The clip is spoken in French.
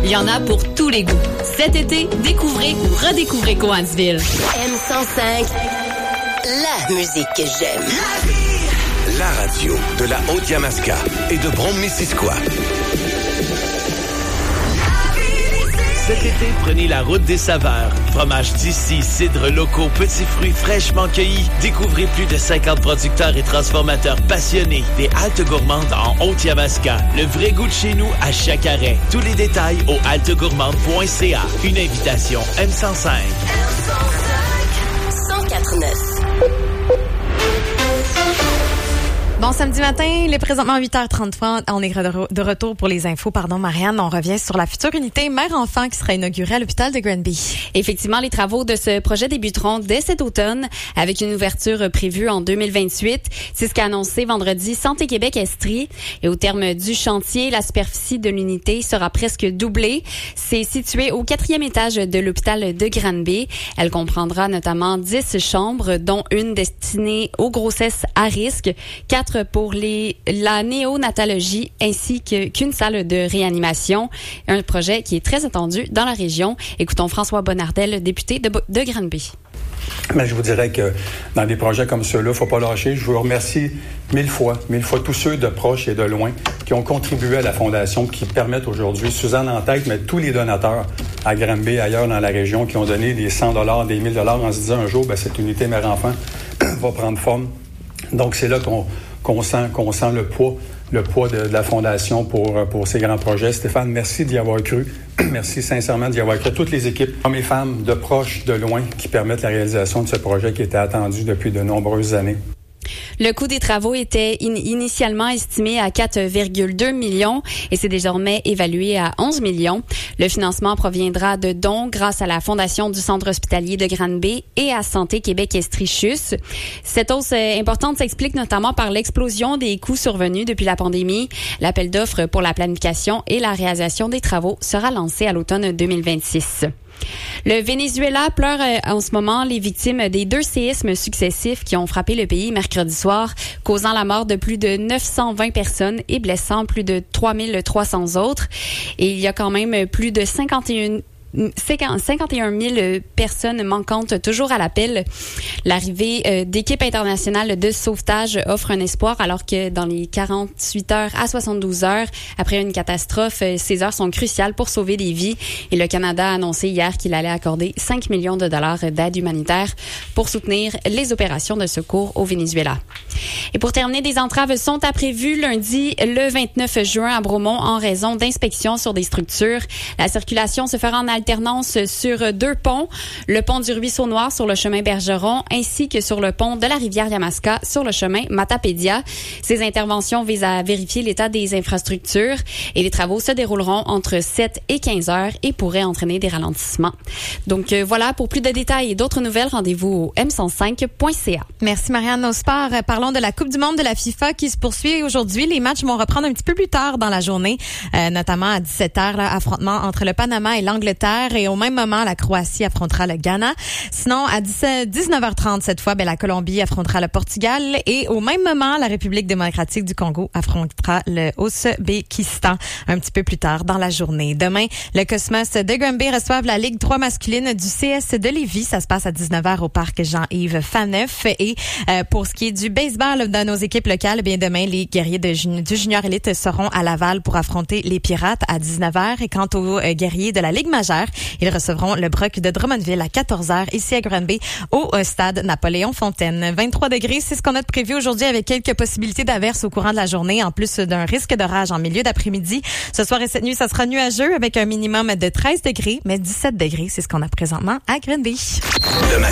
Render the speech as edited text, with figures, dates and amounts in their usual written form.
Il y en a pour tous les goûts. Cet été, découvrez ou redécouvrez Coansville. M105, la musique que j'aime. La radio de la Haute-Yamaska et de Brome-Missisquoi. Cet été, prenez la route des saveurs. Fromage d'ici, cidres locaux, petits fruits fraîchement cueillis. Découvrez plus de 50 producteurs et transformateurs passionnés. Des haltes gourmandes en Haute-Yamaska. Le vrai goût de chez nous à chaque arrêt. Tous les détails au haltegourmande.ca. Une invitation M105. M105, 104.9. Bon samedi matin, il est présentement 8h33. On est de retour pour les infos. Marianne, on revient sur la future unité mère-enfant qui sera inaugurée à l'hôpital de Granby. Effectivement, les travaux de ce projet débuteront dès cet automne avec une ouverture prévue en 2028. C'est ce qu'a annoncé vendredi Santé Québec-Estrie. Et au terme du chantier, la superficie de l'unité sera presque doublée. C'est situé au 4e étage de l'hôpital de Granby. Elle comprendra notamment 10 chambres, dont une destinée aux grossesses à risque, 4 pour la néonatologie ainsi qu'une salle de réanimation. Un projet qui est très attendu dans la région. Écoutons François Bonnardel, député de Granby. Mais je vous dirais que dans des projets comme ceux-là, il ne faut pas lâcher. Je vous remercie mille fois tous ceux de proches et de loin qui ont contribué à la Fondation, qui permettent aujourd'hui, Suzanne en tête, mais tous les donateurs à Granby, ailleurs dans la région, qui ont donné des 100 $, des 1000 $ en se disant un jour, cette unité mère-enfant va prendre forme. Donc, c'est là qu'on sent le poids de la Fondation pour ces grands projets. Stéphane, merci d'y avoir cru. Merci sincèrement d'y avoir cru. Toutes les équipes, hommes et femmes, de proches, de loin, qui permettent la réalisation de ce projet qui était attendu depuis de nombreuses années. Le coût des travaux était initialement estimé à 4,2 millions et c'est désormais évalué à 11 millions. Le financement proviendra de dons grâce à la Fondation du Centre hospitalier de Granby et à Santé Québec-Estrichus. Cette hausse importante s'explique notamment par l'explosion des coûts survenus depuis la pandémie. L'appel d'offres pour la planification et la réalisation des travaux sera lancé à l'automne 2026. Le Venezuela pleure en ce moment les victimes des 2 séismes successifs qui ont frappé le pays mercredi soir, causant la mort de plus de 920 personnes et blessant plus de 3300 autres. Et il y a quand même plus de 51 000 personnes manquantes toujours à l'appel. L'arrivée d'équipes internationales de sauvetage offre un espoir alors que dans les 48 heures à 72 heures après une catastrophe, ces heures sont cruciales pour sauver des vies. Et le Canada a annoncé hier qu'il allait accorder 5 millions de dollars d'aide humanitaire pour soutenir les opérations de secours au Venezuela. Et pour terminer, des entraves sont prévues lundi le 29 juin à Bromont en raison d'inspections sur des structures. La circulation se fera en alternance sur 2 ponts, le pont du Ruisseau Noir sur le chemin Bergeron ainsi que sur le pont de la rivière Yamaska sur le chemin Matapédia. Ces interventions visent à vérifier l'état des infrastructures et les travaux se dérouleront entre 7 et 15 heures et pourraient entraîner des ralentissements. Donc voilà, pour plus de détails et d'autres nouvelles, rendez-vous au m105.ca. Merci Marianne. Au sport, parlons de la Coupe du monde de la FIFA qui se poursuit aujourd'hui. Les matchs vont reprendre un petit peu plus tard dans la journée, notamment à 17h, affrontement entre le Panama et l'Angleterre. Et au même moment, la Croatie affrontera le Ghana. Sinon, à 19h30 cette fois, la Colombie affrontera le Portugal. Et au même moment, la République démocratique du Congo affrontera le Ouzbékistan un petit peu plus tard dans la journée. Demain, le Cosmos de Granby reçoivent la Ligue 3 masculine du CS de Lévis. Ça se passe à 19h au parc Jean-Yves Faneuf. Et pour ce qui est du baseball de nos équipes locales, demain, les guerriers du Junior Elite seront à Laval pour affronter les Pirates à 19h. Et quant aux guerriers de la Ligue majeure, ils recevront le Broc de Drummondville à 14h ici à Granby au stade Napoléon-Fontaine. 23 degrés, c'est ce qu'on a de prévu aujourd'hui avec quelques possibilités d'averses au courant de la journée en plus d'un risque d'orage en milieu d'après-midi. Ce soir et cette nuit, ça sera nuageux avec un minimum de 13 degrés, mais 17 degrés, c'est ce qu'on a présentement à Granby.